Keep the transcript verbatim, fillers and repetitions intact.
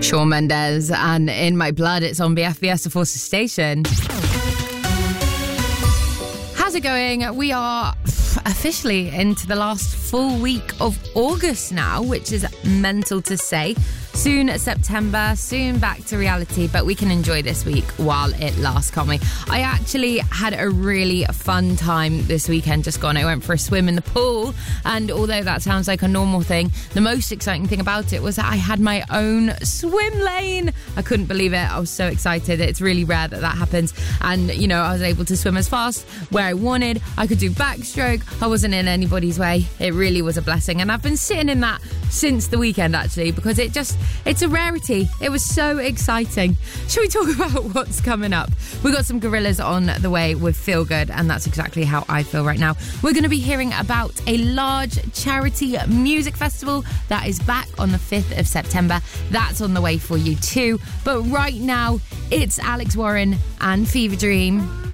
Shawn Mendes and In My Blood. It's on B F B S, the Forces Station. How's it going? We are officially into the last full week of August now, which is mental to say. Soon September, soon back to reality, but we can enjoy this week while it lasts, can't we? I actually had a really fun time this weekend just gone. I went for a swim in the pool, and although that sounds like a normal thing, the most exciting thing about it was that I had my own swim lane. I couldn't believe it. I was so excited. It's really rare that that happens. And, you know, I was able to swim as fast where I wanted. I could do backstroke. I wasn't in anybody's way. It really was a blessing. And I've been sitting in that since the weekend, actually, because it just, it's a rarity. It was so exciting. Shall we talk about what's coming up? We've got some Gorillaz on the way with Feel Good, and that's exactly how I feel right now. We're going to be hearing about a large charity music festival that is back on the fifth of September. That's on the way for you too. But right now, it's Alex Warren and Fever Dream.